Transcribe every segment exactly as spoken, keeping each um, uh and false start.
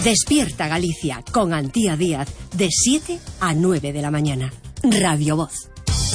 Despierta Galicia con Antía Díaz de siete a nueve de la mañana. Radio Voz.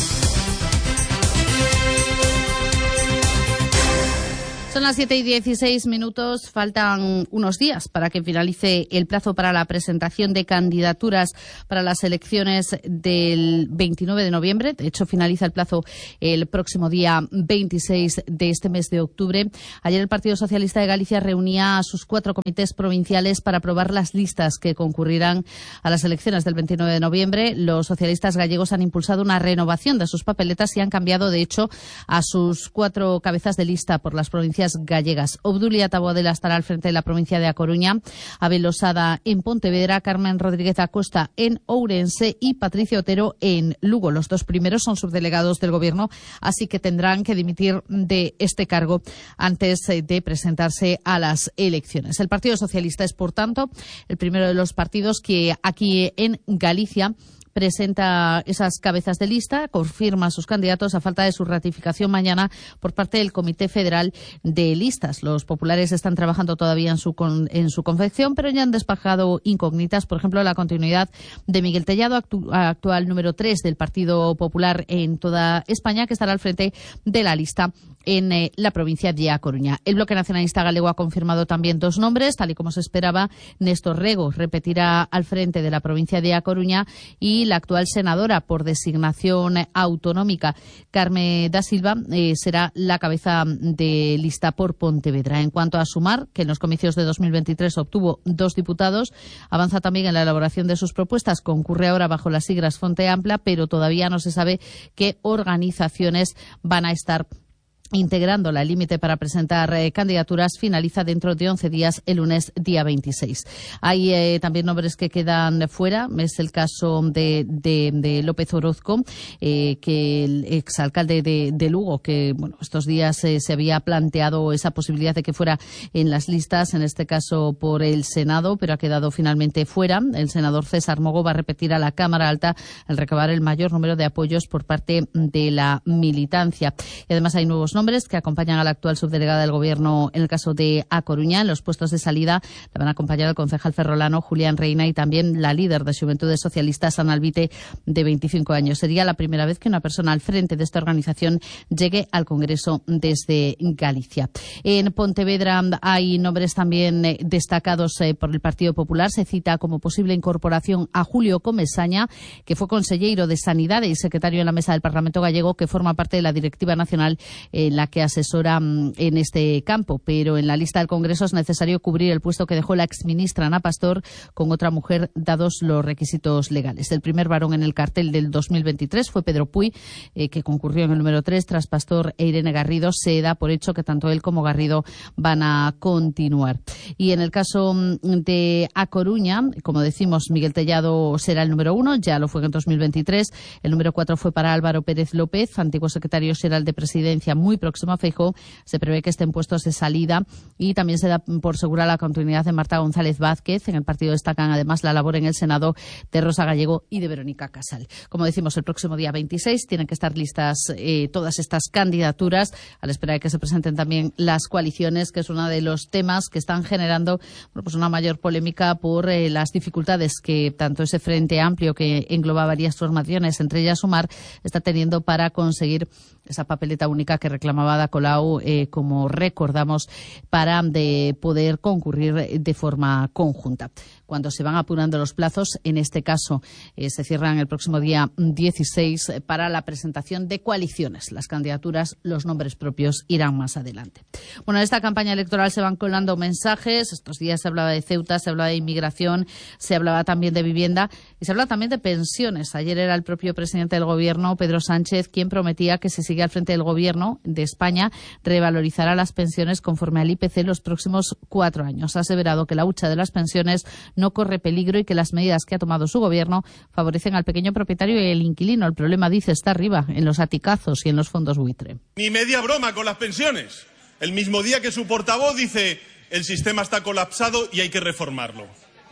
Son las siete y dieciséis minutos, faltan unos días para que finalice el plazo para la presentación de candidaturas para las elecciones del veintinueve de noviembre. De hecho, finaliza el plazo el próximo día veintiséis de este mes de octubre. Ayer el Partido Socialista de Galicia reunía a sus cuatro comités provinciales para aprobar las listas que concurrirán a las elecciones del veintinueve de noviembre. Los socialistas gallegos han impulsado una renovación de sus papeletas y han cambiado, de hecho, a sus cuatro cabezas de lista por las provincias gallegas. Obdulia Taboadela estará al frente de la provincia de A Coruña, Abel Osada en Pontevedra, Carmen Rodríguez Acosta en Ourense y Patricia Otero en Lugo. Los dos primeros son subdelegados del Gobierno, así que tendrán que dimitir de este cargo antes de presentarse a las elecciones. El Partido Socialista es, por tanto, el primero de los partidos que aquí en Galicia presenta esas cabezas de lista, confirma sus candidatos a falta de su ratificación mañana por parte del Comité Federal de Listas. Los populares están trabajando todavía en su con, en su confección, pero ya han despejado incógnitas, por ejemplo, la continuidad de Miguel Tellado, actu, actual número tres del Partido Popular en toda España, que estará al frente de la lista en eh, la provincia de A Coruña. El Bloque Nacionalista Galego ha confirmado también dos nombres, tal y como se esperaba. Néstor Rego repetirá al frente de la provincia de A Coruña y la actual senadora por designación autonómica, Carme da Silva, eh, será la cabeza de lista por Pontevedra. En cuanto a Sumar, que en los comicios de dos mil veintitrés obtuvo dos diputados, avanza también en la elaboración de sus propuestas. Concurre ahora bajo las siglas Fronte Ampla, pero todavía no se sabe qué organizaciones van a estar integrándola. El límite para presentar eh, candidaturas finaliza dentro de once días, el lunes día veintiséis. Hay eh, también nombres que quedan fuera. Es el caso de, de, de López Orozco, eh, que el exalcalde de, de Lugo, que bueno, estos días eh, se había planteado esa posibilidad de que fuera en las listas, en este caso por el Senado, pero ha quedado finalmente fuera. El senador César Mogo va a repetir a la Cámara Alta al recabar el mayor número de apoyos por parte de la militancia. Y además hay nuevos nombres que acompañan a la actual subdelegada del Gobierno en el caso de A Coruña. En los puestos de salida la van a acompañar el concejal ferrolano Julián Reina y también la líder de Juventudes Socialistas, Ana Albite, de veinticinco años. Sería la primera vez que una persona al frente de esta organización llegue al Congreso desde Galicia. En Pontevedra hay nombres también eh, destacados eh, por el Partido Popular. Se cita como posible incorporación a Julio Comesaña, que fue consellero de Sanidad y secretario en la Mesa del Parlamento Gallego, que forma parte de la Directiva Nacional en eh, la que asesora en este campo, pero en la lista del Congreso es necesario cubrir el puesto que dejó la exministra Ana Pastor con otra mujer, dados los requisitos legales. El primer varón en el cartel del dos mil veintitrés fue Pedro Puy, eh, que concurrió en el número tres tras Pastor e Irene Garrido. Se da por hecho que tanto él como Garrido van a continuar. Y en el caso de A Coruña, como decimos, Miguel Tellado será el número uno, ya lo fue en el dos mil veintitrés. El número cuatro fue para Álvaro Pérez López, antiguo secretario general de Presidencia, muy próximo a Feijóo. Se prevé que estén puestos de salida y también se da por segura la continuidad de Marta González Vázquez. En el partido destacan además la labor en el Senado de Rosa Gallego y de Verónica Casal. Como decimos, el próximo día veintiséis tienen que estar listas eh, todas estas candidaturas a la espera de que se presenten también las coaliciones, que es uno de los temas que están generando bueno, pues una mayor polémica por eh, las dificultades que tanto ese Frente Amplio, que engloba varias formaciones, entre ellas Sumar, está teniendo para conseguir esa papeleta única que reclamaba Ada Colau, eh, como recordamos, para de poder concurrir de forma conjunta. Cuando se van apurando los plazos, en este caso eh, se cierran el próximo día dieciséis para la presentación de coaliciones. Las candidaturas, los nombres propios irán más adelante. Bueno, en esta campaña electoral se van colando mensajes. Estos días se hablaba de Ceuta, se hablaba de inmigración, se hablaba también de vivienda y se habla también de pensiones. Ayer era el propio presidente del Gobierno, Pedro Sánchez, quien prometía que si sigue al frente del Gobierno de España revalorizará las pensiones conforme al I P C los próximos cuatro años. Ha aseverado que la hucha de las pensiones no corre peligro y que las medidas que ha tomado su Gobierno favorecen al pequeño propietario y el inquilino. El problema, dice, está arriba, en los aticazos y en los fondos buitre. Ni media broma con las pensiones. El mismo día que su portavoz dice el sistema está colapsado y hay que reformarlo.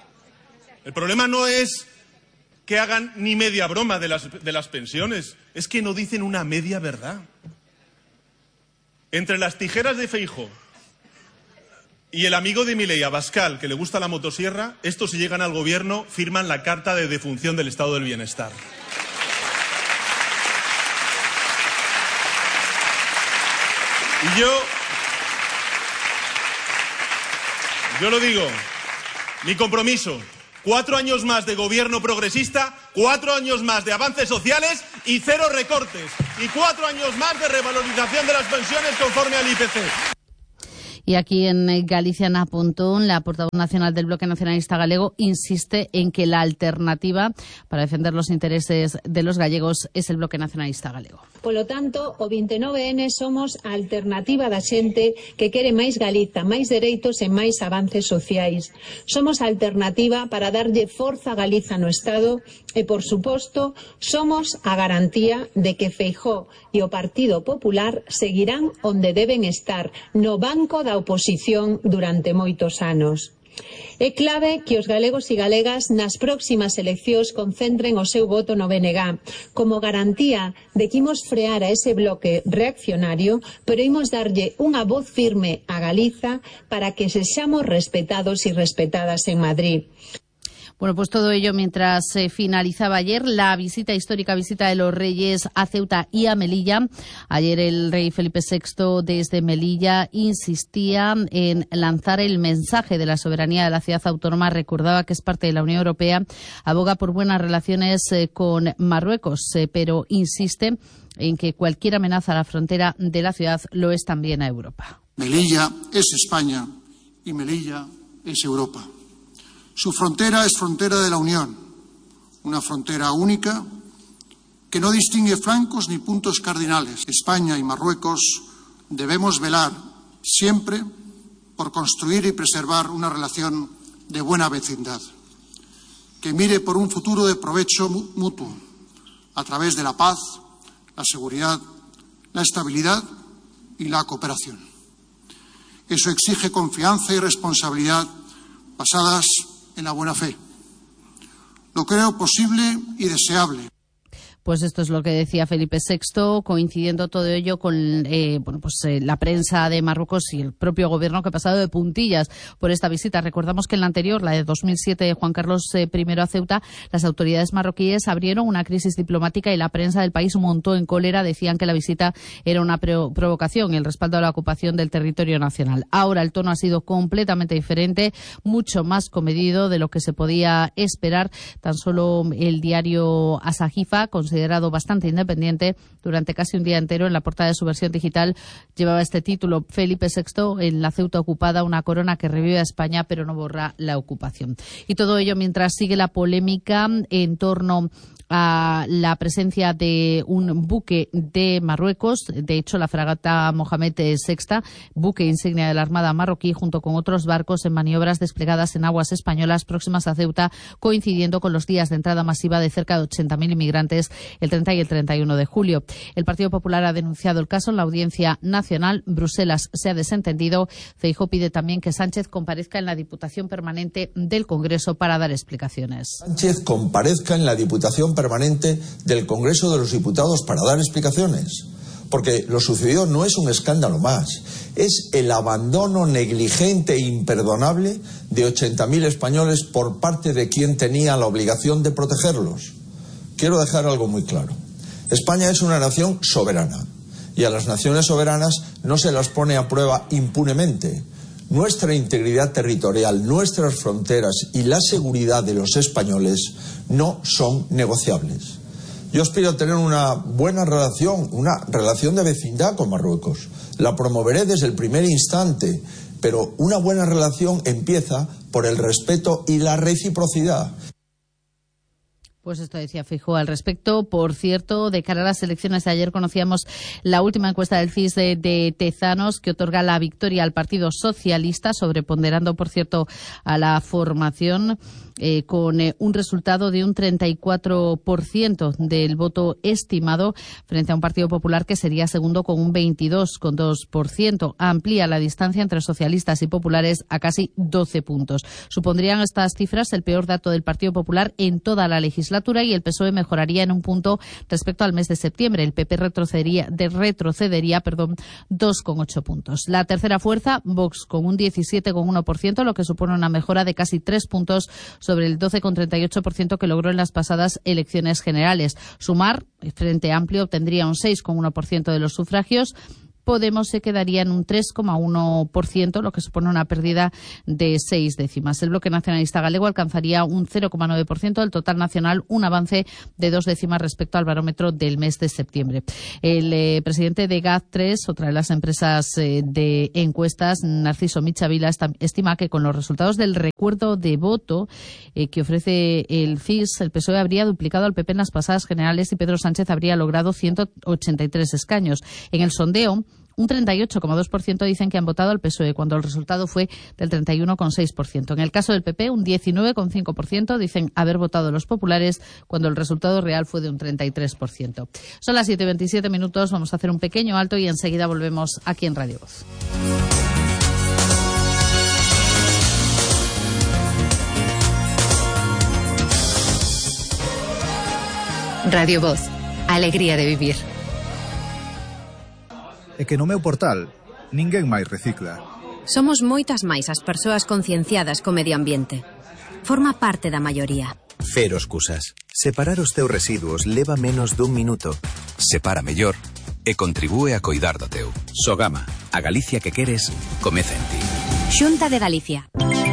El problema no es que hagan ni media broma de las, de las pensiones, es que no dicen una media verdad. Entre las tijeras de Feijóo y el amigo de Milei, Abascal, que le gusta la motosierra, estos si llegan al gobierno firman la carta de defunción del estado del bienestar. Y yo, yo lo digo, mi compromiso, cuatro años más de gobierno progresista, cuatro años más de avances sociales y cero recortes, y cuatro años más de revalorización de las pensiones conforme al I P C. Y aquí en Galicia, Ana Pontón, la portavoz nacional del Bloque Nacionalista Galego, insiste en que la alternativa para defender los intereses de los gallegos es el Bloque Nacionalista Galego. Polo tanto, o veintinueve ene somos a alternativa da xente que quere máis Galiza, máis dereitos e máis avances sociais. Somos a alternativa para darlle forza a Galiza no Estado e, por suposto, somos a garantía de que Feijóo e o Partido Popular seguirán onde deben estar, no banco da oposición durante moitos anos. É clave que os galegos e galegas nas próximas eleccións concentren o seu voto no B N G como garantía de que imos frear a ese bloque reaccionario, pero imos darlle unha voz firme a Galiza para que sexamos respetados e respetadas en Madrid. Bueno, pues todo ello mientras se eh, finalizaba ayer la visita histórica, visita de los reyes a Ceuta y a Melilla. Ayer el rey Felipe sexto desde Melilla insistía en lanzar el mensaje de la soberanía de la ciudad autónoma. Recordaba que es parte de la Unión Europea, aboga por buenas relaciones eh, con Marruecos, eh, pero insiste en que cualquier amenaza a la frontera de la ciudad lo es también a Europa. Melilla es España y Melilla es Europa. Su frontera es frontera de la Unión, una frontera única que no distingue flancos ni puntos cardinales. España y Marruecos debemos velar siempre por construir y preservar una relación de buena vecindad, que mire por un futuro de provecho mutuo, a través de la paz, la seguridad, la estabilidad y la cooperación. Eso exige confianza y responsabilidad basadas en la buena fe. Lo creo posible y deseable. Pues esto es lo que decía Felipe sexto, coincidiendo todo ello con eh, bueno, pues, eh, la prensa de Marruecos y el propio gobierno, que ha pasado de puntillas por esta visita. Recordamos que en la anterior, la de dos mil siete de Juan Carlos eh, I a Ceuta, las autoridades marroquíes abrieron una crisis diplomática y la prensa del país montó en cólera. Decían que la visita era una pro- provocación y el respaldo a la ocupación del territorio nacional. Ahora el tono ha sido completamente diferente, mucho más comedido de lo que se podía esperar. Tan solo el diario Asajifa, considerado bastante independiente, durante casi un día entero en la portada de su versión digital llevaba este título: Felipe sexto en la Ceuta ocupada, una corona que revive a España pero no borra la ocupación. Y todo ello mientras sigue la polémica en torno a la presencia de un buque de Marruecos. De hecho, la fragata Mohamed sexta, buque insignia de la Armada marroquí, junto con otros barcos en maniobras desplegadas en aguas españolas próximas a Ceuta, coincidiendo con los días de entrada masiva de cerca de ochenta mil inmigrantes el treinta y el treinta y uno de julio. El Partido Popular ha denunciado el caso en la Audiencia Nacional. Bruselas se ha desentendido. Feijóo pide también que Sánchez comparezca en la Diputación Permanente del Congreso para dar explicaciones. Sánchez comparezca en la Diputación Permanente del Congreso de los Diputados para dar explicaciones. Porque lo sucedido no es un escándalo más, es el abandono negligente e imperdonable de ochenta mil españoles por parte de quien tenía la obligación de protegerlos. Quiero dejar algo muy claro. España es una nación soberana y a las naciones soberanas no se las pone a prueba impunemente. Nuestra integridad territorial, nuestras fronteras y la seguridad de los españoles no son negociables. Yo aspiro a tener una buena relación, una relación de vecindad con Marruecos. La promoveré desde el primer instante, pero una buena relación empieza por el respeto y la reciprocidad. Pues esto decía Feijóo al respecto. Por cierto, de cara a las elecciones de ayer conocíamos la última encuesta del C I S de, de Tezanos, que otorga la victoria al Partido Socialista, sobreponderando, por cierto, a la formación, eh, con eh, un resultado de un treinta y cuatro por ciento del voto estimado, frente a un Partido Popular que sería segundo con un veintidós coma dos por ciento. Amplía la distancia entre socialistas y populares a casi doce puntos. Supondrían estas cifras el peor dato del Partido Popular en toda la legislatura legislatura y el P S O E mejoraría en un punto respecto al mes de septiembre. El P P retrocedería, de retrocedería perdón, dos coma ocho puntos. La tercera fuerza, Vox, con un diecisiete coma uno por ciento, lo que supone una mejora de casi tres puntos sobre el doce coma treinta y ocho por ciento que logró en las pasadas elecciones generales. Sumar, el Frente Amplio, obtendría un seis coma uno por ciento de los sufragios. Podemos se quedaría en un tres coma uno por ciento, lo que supone una pérdida de seis décimas. El Bloque Nacionalista Galego alcanzaría un cero coma nueve por ciento del total nacional, un avance de dos décimas respecto al barómetro del mes de septiembre. El eh, presidente de G A T tres, otra de las empresas eh, de encuestas, Narciso Michavila, estima que con los resultados del recuerdo de voto eh, que ofrece el C I S, el P S O E habría duplicado al P P en las pasadas generales y Pedro Sánchez habría logrado ciento ochenta y tres escaños. En el sondeo, un treinta y ocho coma dos por ciento dicen que han votado al P S O E, cuando el resultado fue del treinta y uno coma seis por ciento. En el caso del P P, un diecinueve coma cinco por ciento dicen haber votado los populares, cuando el resultado real fue de un treinta y tres por ciento. Son las siete y veintisiete minutos, vamos a hacer un pequeño alto y enseguida volvemos aquí en Radio Voz. Radio Voz, alegría de vivir. É que no meu portal ninguén máis recicla. Somos moitas máis as persoas concienciadas co medio ambiente. Forma parte da maioría. Cero excusas. Separar os teus residuos leva menos dun minuto. Separa mellor e contribúe a coidar do teu. Sogama, a Galicia que queres, comeza en ti. Xunta de Galicia.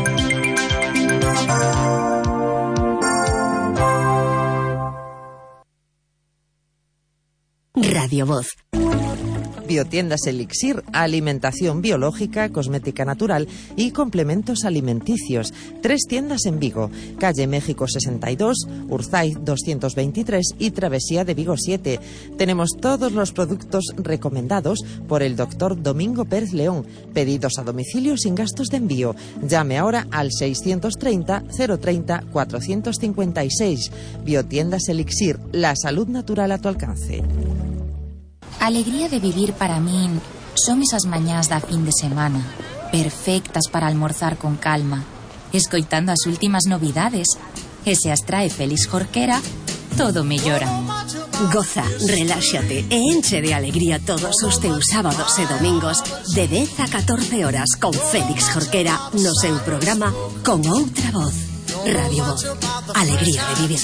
Radio Voz. Biotiendas Elixir, alimentación biológica, cosmética natural y complementos alimenticios. Tres tiendas en Vigo, calle México sesenta y dos, Urzay doscientos veintitrés y Travesía de Vigo siete. Tenemos todos los productos recomendados por el doctor Domingo Pérez León. Pedidos a domicilio sin gastos de envío. Llame ahora al seiscientos treinta, cero treinta, cuatrocientos cincuenta y seis. Biotiendas Elixir, la salud natural a tu alcance. Alegría de vivir para min son esas mañás da fin de semana, perfectas para almorzar con calma, escoitando as últimas novidades. E se as trae Félix Jorquera, todo mellora. Goza, reláxate e enche de alegría todos os teus sábados e domingos de dez a catorce horas con Félix Jorquera no seu programa Con Outra Voz. Radio Voz, alegría de vivir.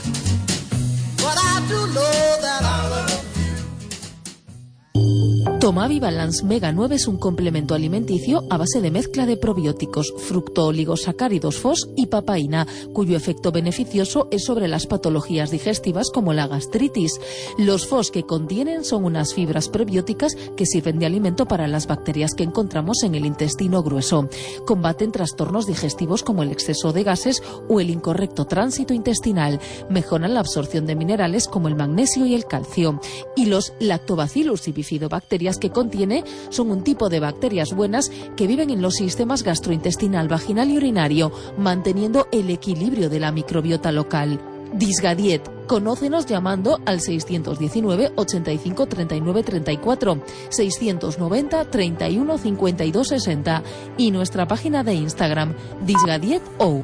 Tomavi Balance Mega nueve es un complemento alimenticio a base de mezcla de probióticos, fructooligosacáridos F O S y papaína, cuyo efecto beneficioso es sobre las patologías digestivas como la gastritis. Los F O S que contienen son unas fibras prebióticas que sirven de alimento para las bacterias que encontramos en el intestino grueso. Combaten trastornos digestivos como el exceso de gases o el incorrecto tránsito intestinal. Mejoran la absorción de minerales como el magnesio y el calcio. Y los lactobacillus y bifidobacterias que contiene son un tipo de bacterias buenas que viven en los sistemas gastrointestinal, vaginal y urinario, manteniendo el equilibrio de la microbiota local. Disgadiet. Conócenos llamando al seiscientos diecinueve, ochenta y cinco, treinta y nueve, treinta y cuatro, seiscientos noventa, treinta y uno, cincuenta y dos, sesenta y nuestra página de Instagram, disgadietou.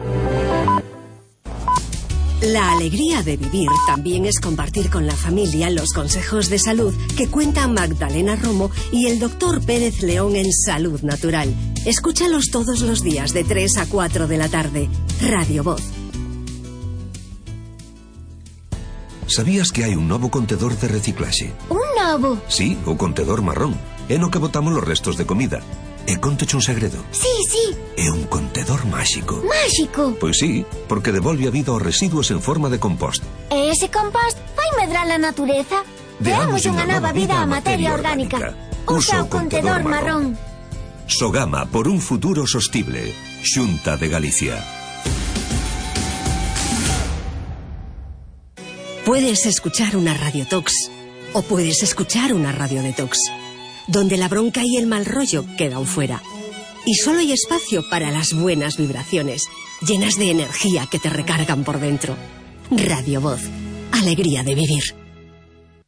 La alegría de vivir también es compartir con la familia los consejos de salud que cuentan Magdalena Romo y el doctor Pérez León en Salud Natural. Escúchalos todos los días de tres a cuatro de la tarde. Radio Voz. Sabías que hai un novo contedor de reciclaxe? Un novo? Sí, o contedor marrón. É no que botamos os restos de comida. E conteche un segredo. Sí, sí. É un contedor máxico. Máxico? Pois sí, porque devolve a vida aos residuos en forma de compost. E ese compost vai medrar a natureza? Deamos unha nova vida á materia orgánica. Usa o contedor marrón. Sogama por un futuro sostible. Xunta de Galicia. Puedes escuchar una radiotox o puedes escuchar una radio detox, donde la bronca y el mal rollo quedan fuera. Y solo hay espacio para las buenas vibraciones, llenas de energía que te recargan por dentro. Radio Voz, alegría de vivir.